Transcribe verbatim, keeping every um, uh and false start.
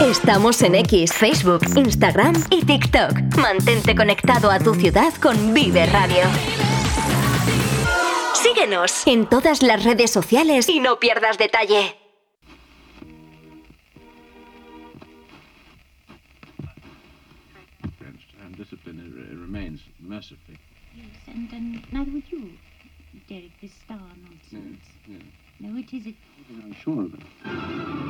Estamos en X, Facebook, Instagram y TikTok. Mantente conectado a tu ciudad con Vive Radio. Síguenos en todas las redes sociales y no pierdas detalle. And discipline remains mercifully. Yes, and, and neither would you, Derek, this star nonsense. Yeah, yeah. No, it is it. I'm sure of it.